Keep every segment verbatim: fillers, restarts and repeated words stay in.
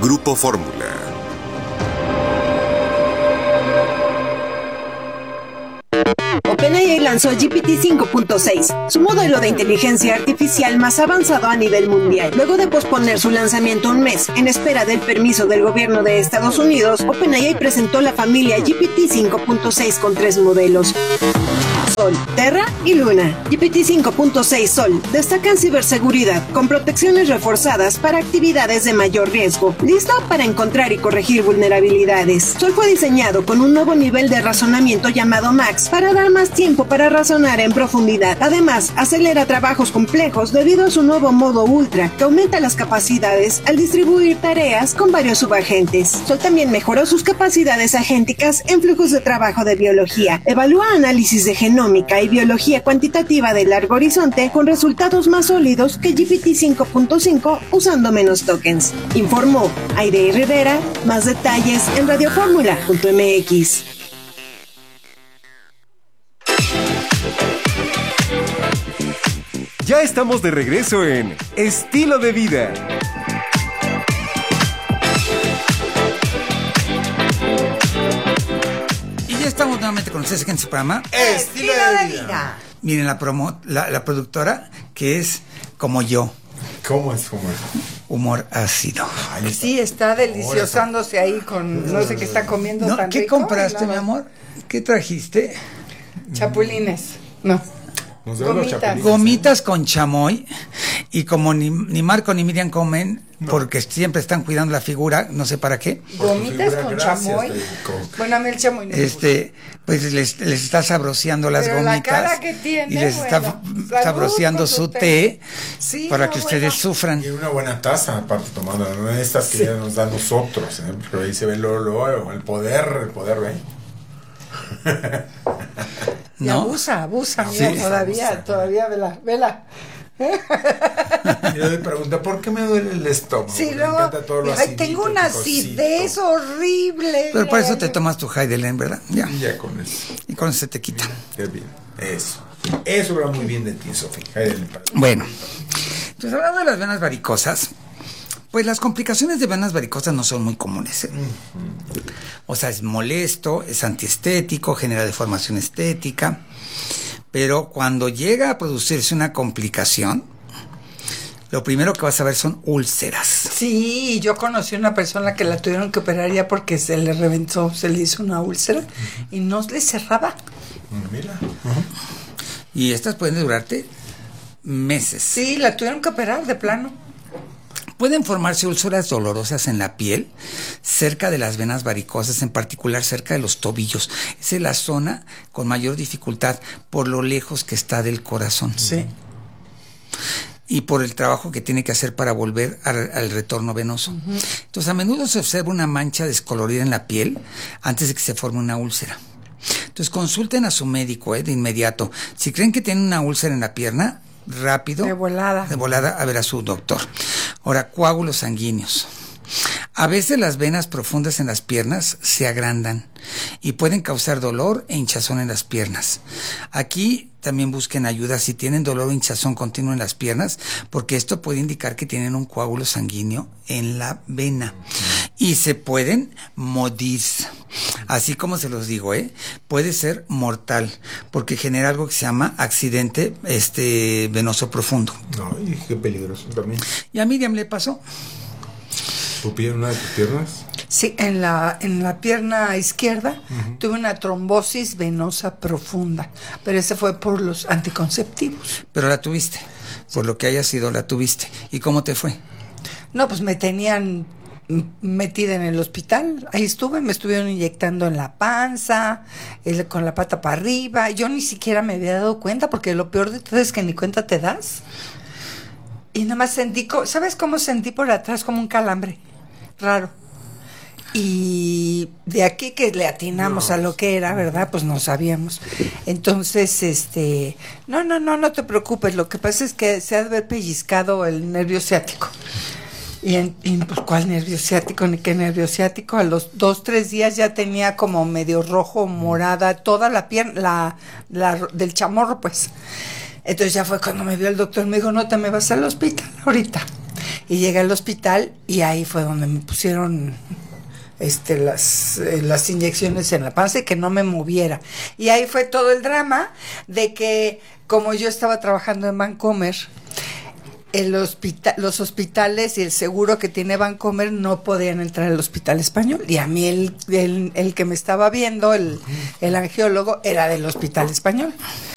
Grupo Fórmula. OpenAI lanzó G P T cinco punto seis, su modelo de inteligencia artificial más avanzado a nivel mundial. Luego de posponer su lanzamiento un mes en espera del permiso del gobierno de Estados Unidos, OpenAI presentó la familia G P T cinco punto seis con tres modelos: Sol, Terra y Luna. G P T cinco punto seis Sol destaca en ciberseguridad con protecciones reforzadas para actividades de mayor riesgo, listo para encontrar y corregir vulnerabilidades. Sol fue diseñado con un nuevo nivel de razonamiento llamado Max para dar más tiempo para razonar en profundidad. Además, acelera trabajos complejos debido a su nuevo modo Ultra, que aumenta las capacidades al distribuir tareas con varios subagentes. Sol también mejoró sus capacidades agénticas en flujos de trabajo de biología. Evalúa análisis de genómica y biología cuantitativa de largo horizonte con resultados más sólidos que G P T cinco punto cinco usando menos tokens. Informó Aire Rivera. Más detalles en radioformula punto m x. Ya estamos de regreso en Estilo de Vida. Y ya estamos nuevamente con ustedes en su programa Estilo de Vida. Miren la promo, la, la productora, que es como yo. ¿Cómo es humor? Humor ácido. Ay, sí, está deliciosándose ahí con no sé qué está comiendo ¿No? tan ¿Qué rico? compraste, Nada. mi amor? ¿Qué trajiste? Chapulines. No. Nos dieron los Gomitas. chapulines. Gomitas con chamoy. Y como ni, ni Marco ni Miriam comen, no, porque siempre están cuidando la figura, no sé para qué. Gomitas figura, con gracias, chamoy. Federico. Bueno, a mí el chamoy no me Este, pues les, les está sabroseando las Pero la gomitas. cara que tiene, y les bueno, está salud sabroseando por su su té, té. Sí, para no, que ustedes bueno. sufran. Y una buena taza, aparte, tomando, no de estas que ya nos dan nosotros, ¿eh? Porque ahí se ve luego, luego, el poder, el poder, ¿ve? Y ¿No? abusa, abusa, Sí, mira, todavía, abusa. todavía, vela, vela. Y yo le pregunto, ¿por qué me duele el estómago? Sí, Me luego, encanta todo lo ay, acidito, tengo una picosito. acidez horrible. Pero por eso te tomas tu Heidelin, ¿verdad? Ya. Y ya con eso. Y con eso se te quita. Qué bien. Eso. Eso va muy bien de ti, Sofía. Ahí le parece. Bueno, pues hablando de las venas varicosas, pues las complicaciones de venas varicosas no son muy comunes, ¿eh? O sea, es molesto, es antiestético, genera deformación estética, pero cuando llega a producirse una complicación, lo primero que vas a ver son úlceras. Sí, yo conocí una persona que la tuvieron que operar ya porque se le reventó, se le hizo una úlcera y no le cerraba. Mira. Y estas pueden durarte meses. Sí, la tuvieron que operar de plano. Pueden formarse úlceras dolorosas en la piel, cerca de las venas varicosas, en particular cerca de los tobillos. Esa es la zona con mayor dificultad por lo lejos que está del corazón. Sí. Y por el trabajo que tiene que hacer para volver al, al retorno venoso. Uh-huh. Entonces, a menudo se observa una mancha descolorida en la piel antes de que se forme una úlcera. Entonces, consulten a su médico eh, de inmediato. Si creen que tienen una úlcera en la pierna, rápido, de volada. de volada a ver a su doctor. Ahora, coágulos sanguíneos. A veces las venas profundas en las piernas se agrandan y pueden causar dolor e hinchazón en las piernas. Aquí también busquen ayuda si tienen dolor o hinchazón continuo en las piernas, porque esto puede indicar que tienen un coágulo sanguíneo en la vena y se pueden morir. Así como se los digo, ¿eh? Puede ser mortal, porque genera algo que se llama accidente este venoso profundo. No, y qué peligroso también. Y a Miriam le pasó. ¿Tu pierna, una de tus piernas? Sí, en la, en la pierna izquierda uh-huh. tuve una trombosis venosa profunda, pero ese fue por los anticonceptivos. Pero la tuviste, por lo que haya sido la tuviste. ¿Y cómo te fue? No, pues me tenían metida en el hospital, ahí estuve, me estuvieron inyectando en la panza, el, con la pata para arriba, yo ni siquiera me había dado cuenta, porque lo peor de todo es que ni cuenta te das. Y nada más sentí, ¿sabes cómo sentí por atrás? Como un calambre raro. Y de aquí que le atinamos no. a lo que era, ¿verdad? Pues no sabíamos. Entonces, este, no, no, no, no te preocupes. Lo que pasa es que se ha de haber pellizcado el nervio ciático. Y, en, y pues, ¿cuál nervio ciático? Ni qué nervio ciático. A los dos, tres días ya tenía como medio rojo, morada, toda la pierna, la, la del chamorro, pues. Entonces ya fue cuando me vio el doctor, me dijo, no te me vas al hospital ahorita. Y llegué al hospital y ahí fue donde me pusieron este las, eh, las inyecciones en la panza y que no me moviera. Y ahí fue todo el drama de que como yo estaba trabajando en Vancomer, el hospital, los hospitales y el seguro que tiene Vancomer no podían entrar al hospital español. Y a mí el, el, el que me estaba viendo, el, el angiólogo, era del hospital español.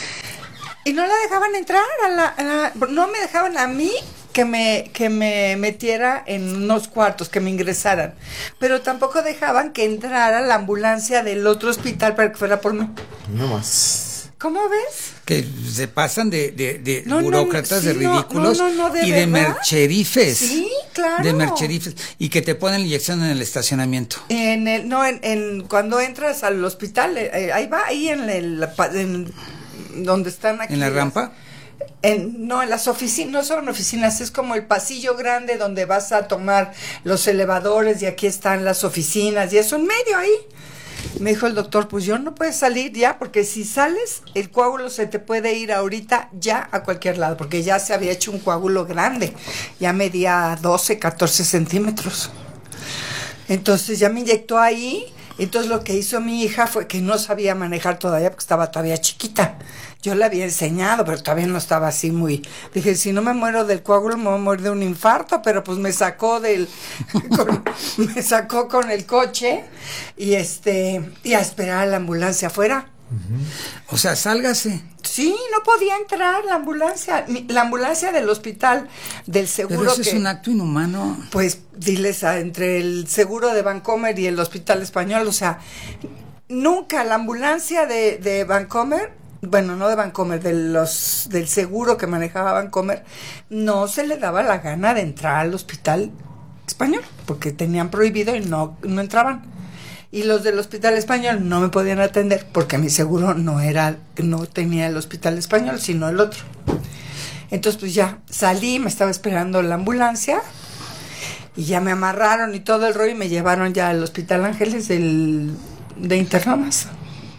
Y no la dejaban entrar, a la, a la, no me dejaban a mí que me, que me metiera en unos cuartos, que me ingresaran. Pero tampoco dejaban que entrara la ambulancia del otro hospital para que fuera por mí. No más. ¿Cómo ves? Que se pasan de, de, de no, burócratas, no, sí, de ridículos no, no, no, de y de verdad. mercherifes. Sí, claro. De mercherifes. Y que te ponen la inyección en el estacionamiento. En el, no, en, en cuando entras al hospital, eh, ahí va, ahí en el, en, donde están aquí. ¿En la rampa? En, no, en las oficinas, no son oficinas, es como el pasillo grande donde vas a tomar los elevadores y aquí están las oficinas y eso en medio ahí. Me dijo el doctor, pues yo no puedes salir ya, porque si sales, el coágulo se te puede ir ahorita ya a cualquier lado, porque ya se había hecho un coágulo grande, ya medía doce, catorce centímetros. Entonces ya me inyectó ahí. Entonces lo que hizo mi hija fue que no sabía manejar todavía porque estaba todavía chiquita. Yo le había enseñado, pero todavía no estaba así muy... Dije, si no me muero del coágulo, me voy a morir de un infarto, pero pues me sacó del... con, me sacó con el coche y este y a esperar a la ambulancia afuera. Uh-huh. O sea, sálgase. Sí, no podía entrar la ambulancia, la ambulancia del hospital, del seguro. Pero eso que, es un acto inhumano. Pues diles a, entre el seguro de Vancomer y el hospital español, o sea, nunca la ambulancia de, de Vancomer, bueno, no de Vancomer, de los, del seguro que manejaba Vancomer, no se le daba la gana de entrar al hospital español, porque tenían prohibido y no, no entraban. Y los del hospital español no me podían atender porque mi seguro no era, no tenía el hospital español, sino el otro. Entonces pues ya salí, me estaba esperando la ambulancia y ya me amarraron y todo el rollo y me llevaron ya al Hospital Ángeles del, de Interlomas.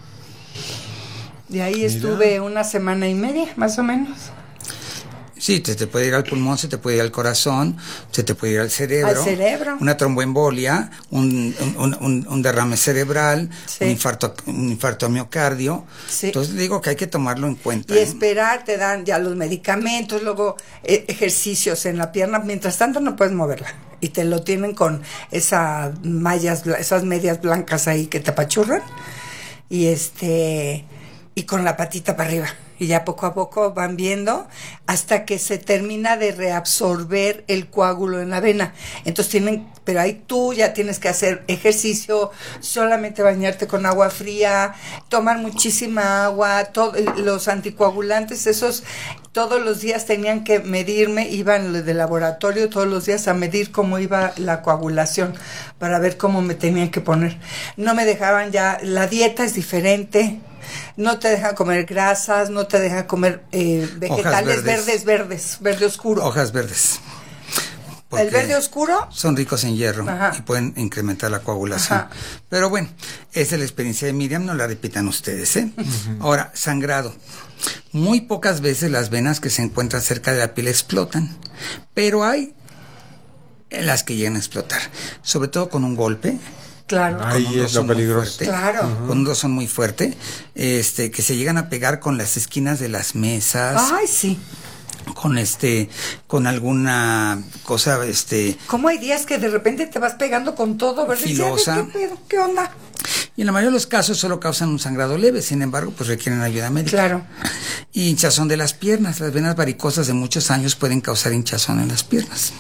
De ahí Mira. Estuve una semana y media, más o menos. Sí, te, te puede ir al pulmón, se te puede ir al corazón, se te puede ir al cerebro. Al cerebro. Una tromboembolia, un, un, un, un derrame cerebral, sí. un infarto, un infarto a miocardio. Sí. Entonces digo que hay que tomarlo en cuenta. Y ¿eh? esperar, te dan ya los medicamentos, luego eh, ejercicios en la pierna. Mientras tanto no puedes moverla. Y te lo tienen con esas mallas, esas medias blancas ahí que te apachurran. Y este, y con la patita para arriba. Y ya poco a poco van viendo hasta que se termina de reabsorber el coágulo en la vena. Entonces tienen, pero ahí tú ya tienes que hacer ejercicio, solamente bañarte con agua fría, tomar muchísima agua, todo, los anticoagulantes, esos todos los días tenían que medirme, iban de laboratorio todos los días a medir cómo iba la coagulación para ver cómo me tenían que poner. No me dejaban ya, la dieta es diferente. No te dejan comer grasas, no te dejan comer eh, vegetales verdes. verdes, verdes, verde oscuro. Hojas verdes. El verde oscuro son ricos en hierro. Ajá. Y pueden incrementar la coagulación. Ajá. Pero bueno, esa es la experiencia de Miriam, no la repitan ustedes, ¿eh? Uh-huh. Ahora, sangrado. Muy pocas veces las venas que se encuentran cerca de la piel explotan, pero hay las que llegan a explotar, sobre todo con un golpe. Claro. Ahí es lo peligroso. Claro. Uh-huh. Con un rozón muy fuerte, este, que se llegan a pegar con las esquinas de las mesas. Ay, sí. Con este, con alguna cosa, este. ¿Cómo hay días que de repente te vas pegando con todo, verdad? Filosa. ¿Qué pedo? ¿Qué onda? Y en la mayoría de los casos solo causan un sangrado leve, sin embargo, pues requieren ayuda médica. Claro. Y hinchazón de las piernas. Las venas varicosas de muchos años pueden causar hinchazón en las piernas.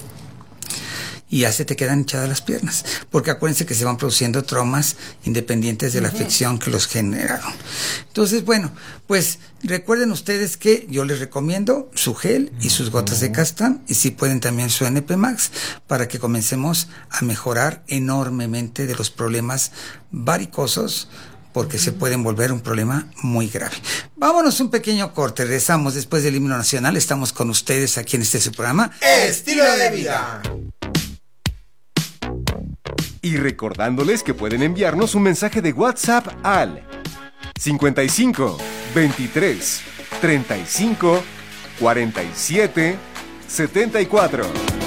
Y ya se te quedan hinchadas las piernas, porque acuérdense que se van produciendo traumas independientes de la afección que los generaron. Entonces, bueno, pues recuerden ustedes que yo les recomiendo su gel y sus gotas de Castan, y si pueden también su N P Max, para que comencemos a mejorar enormemente de los problemas varicosos, porque se pueden volver un problema muy grave. Vámonos un pequeño corte, regresamos después del himno nacional, estamos con ustedes aquí en este su programa Estilo de Vida. Y recordándoles que pueden enviarnos un mensaje de WhatsApp al cincuenta y cinco, veintitrés, treinta y cinco, cuarenta y siete, setenta y cuatro.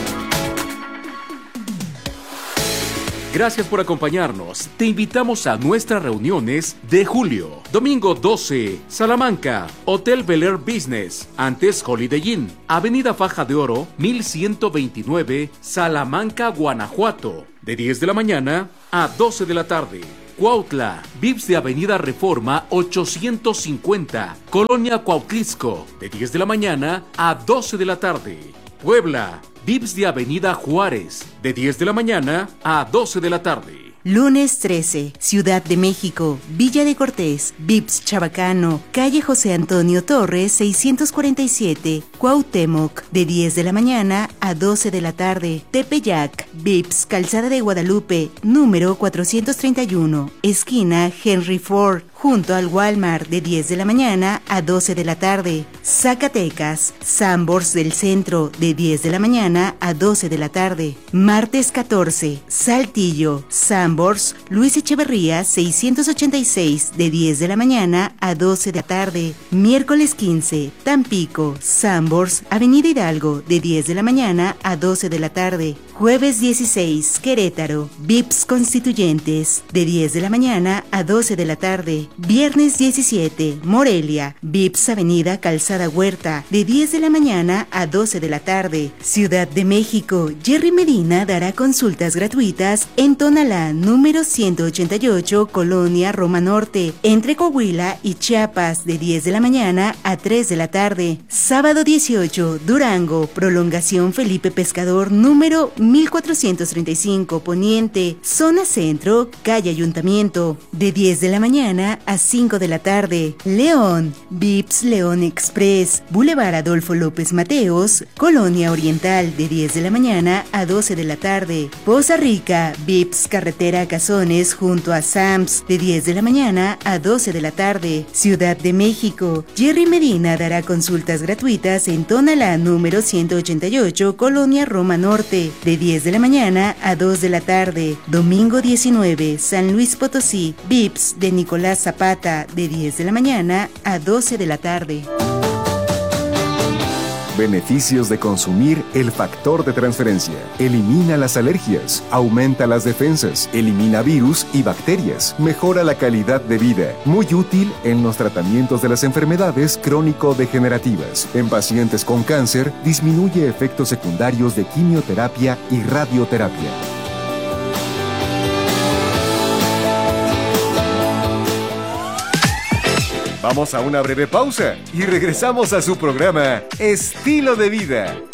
Gracias por acompañarnos. Te invitamos a nuestras reuniones de julio. Domingo doce, Salamanca, Hotel Bel Air Business, antes Holiday Inn, Avenida Faja de Oro, mil ciento veintinueve, Salamanca, Guanajuato, de diez de la mañana a doce de la tarde. Cuautla, Vips de Avenida Reforma ochocientos cincuenta, Colonia Cuautlisco, de diez de la mañana a doce de la tarde. Puebla, Vips de Avenida Juárez, de diez de la mañana a doce de la tarde. Lunes trece, Ciudad de México, Villa de Cortés, Vips Chabacano, calle José Antonio Torres, seiscientos cuarenta y siete, Cuauhtémoc, de diez de la mañana a doce de la tarde. Tepeyac, Vips Calzada de Guadalupe, número cuatrocientos treinta y uno, esquina Henry Ford, junto al Walmart, de diez de la mañana a doce de la tarde. Zacatecas, Sambors del Centro, de diez de la mañana a doce de la tarde. Martes catorce, Saltillo, Sambors, Luis Echeverría, seiscientos ochenta y seis, de diez de la mañana a doce de la tarde. Miércoles quince, Tampico, Sambors, Avenida Hidalgo, de diez de la mañana a doce de la tarde. Jueves dieciséis, Querétaro, Vips Constituyentes, de diez de la mañana a doce de la tarde. Viernes diecisiete, Morelia, Vips Avenida Calzada Huerta, de diez de la mañana a doce de la tarde. Ciudad de México, Jerry Medina dará consultas gratuitas en Tonalá, número ciento ochenta y ocho, Colonia Roma Norte, entre Coahuila y Chiapas, de diez de la mañana a tres de la tarde. Sábado dieciocho, Durango, Prolongación Felipe Pescador, número mil cuatrocientos treinta y cinco, Poniente, Zona Centro, calle Ayuntamiento, de diez de la mañana a cinco de la tarde. León, Vips León Express, Boulevard Adolfo López Mateos, Colonia Oriental, de diez de la mañana a doce de la tarde. Poza Rica, Vips Carretera Cazones, junto a Sams, de diez de la mañana a doce de la tarde. Ciudad de México, Jerry Medina dará consultas gratuitas en Tonalá, número ciento ochenta y ocho, Colonia Roma Norte, de diez de la mañana a dos de la tarde. Domingo diecinueve, San Luis Potosí, Vips de Nicolás Zapata, de diez de la mañana a doce de la tarde. Beneficios de consumir el factor de transferencia. Elimina las alergias, aumenta las defensas, elimina virus y bacterias, mejora la calidad de vida. Muy útil en los tratamientos de las enfermedades crónico-degenerativas. En pacientes con cáncer, disminuye efectos secundarios de quimioterapia y radioterapia. Vamos a una breve pausa y regresamos a su programa Estilo de Vida.